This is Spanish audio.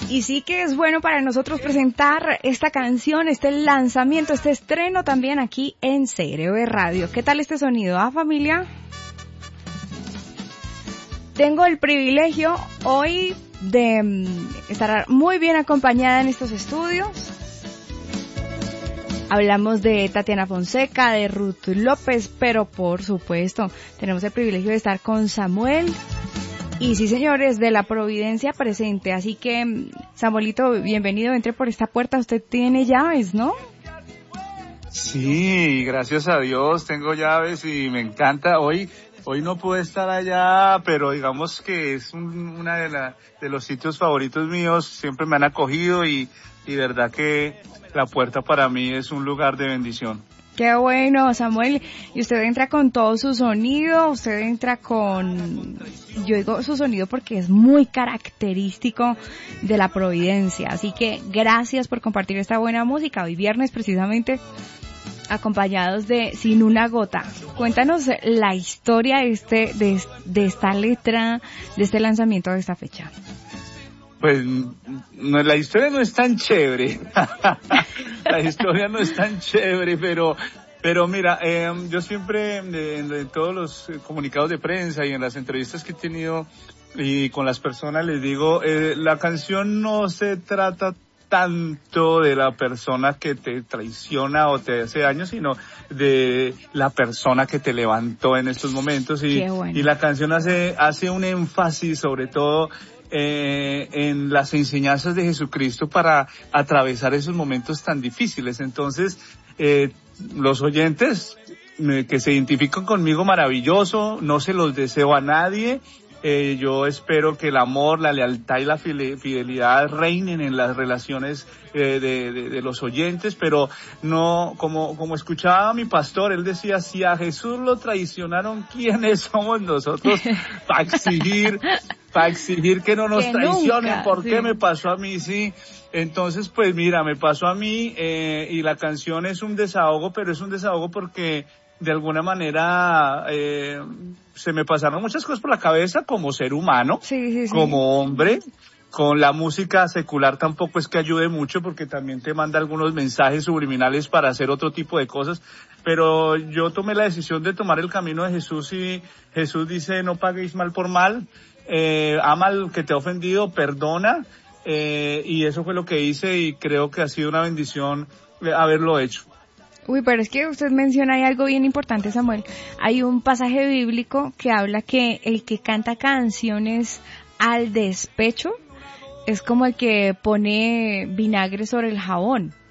Y sí que es bueno para nosotros presentar esta canción, este lanzamiento, este estreno también aquí en CRV Radio. ¿Qué tal este sonido, familia? Tengo el privilegio hoy de estar muy bien acompañada en estos estudios. Hablamos de Tatiana Fonseca, de Ruth López, pero por supuesto tenemos el privilegio de estar con Samuel. Y sí, señores, de la Providencia presente. Así que, Samuelito, bienvenido, entre por esta puerta. Usted tiene llaves, ¿no? Sí, gracias a Dios, tengo llaves y me encanta. Hoy no pude estar allá, pero digamos que es una de los sitios favoritos míos. Siempre me han acogido y verdad que la puerta para mí es un lugar de bendición. Qué bueno, Samuel. Y usted entra con todo su sonido, usted entra con... Yo digo su sonido porque es muy característico de la Providencia. Así que gracias por compartir esta buena música. Hoy viernes precisamente acompañados de Sin una gota. Cuéntanos la historia de esta letra, de este lanzamiento de esta fecha. Pues la historia no es tan chévere. La historia no es tan chévere, pero mira, yo siempre en todos los comunicados de prensa y en las entrevistas que he tenido y con las personas les digo, la canción no se trata tanto de la persona que te traiciona o te hace daño, sino de la persona que te levantó en estos momentos y la canción hace un énfasis sobre todo en las enseñanzas de Jesucristo para atravesar esos momentos tan difíciles. Entonces, los oyentes que se identifican conmigo, maravilloso, no se los deseo a nadie. Yo espero que el amor, la lealtad y la fidelidad reinen en las relaciones de los oyentes, pero no, como escuchaba a mi pastor, él decía, si a Jesús lo traicionaron, ¿quiénes somos nosotros para exigir que no nos traicionen? Nunca, ¿por qué me pasó a mí? Sí. Entonces, pues mira, me pasó a mí y la canción es un desahogo, pero es un desahogo porque de alguna manera se me pasaron muchas cosas por la cabeza como ser humano, como hombre. Con la música secular tampoco es que ayude mucho porque también te manda algunos mensajes subliminales para hacer otro tipo de cosas, pero yo tomé la decisión de tomar el camino de Jesús y Jesús dice no paguéis mal por mal, ama al que te ha ofendido, perdona, y eso fue lo que hice y creo que ha sido una bendición haberlo hecho. Uy, pero es que usted menciona ahí algo bien importante, Samuel. Hay un pasaje bíblico que habla que el que canta canciones al despecho es como el que pone vinagre sobre el jabón.